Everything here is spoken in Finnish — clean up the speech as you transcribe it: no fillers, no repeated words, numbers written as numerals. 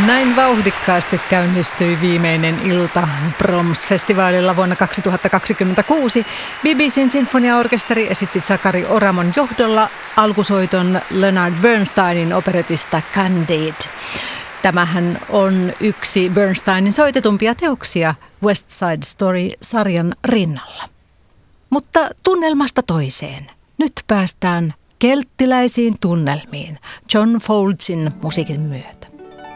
Näin vauhdikkaasti käynnistyi viimeinen ilta Proms-festivaalilla vuonna 2026. BBC:n sinfoniaorkesteri esitti Sakari Oramon johdolla alkusoiton Leonard Bernsteinin operetista Candide. Tämähän on yksi Bernsteinin soitetumpia teoksia West Side Story-sarjan rinnalla. Mutta tunnelmasta toiseen. Nyt päästään kelttiläisiin tunnelmiin John Foldsin musiikin myötä.